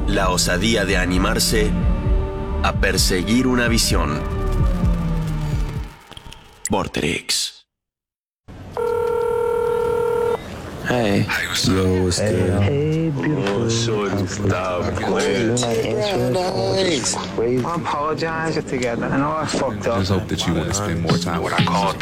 La osadía de animarse a perseguir una visión. Vorterix. Hey. Yo, what's good? Hey, beautiful. Stop You're not answering phone. Crazy. I apologize together. I know I fucked up. I just hope that you want to spend more time with What I call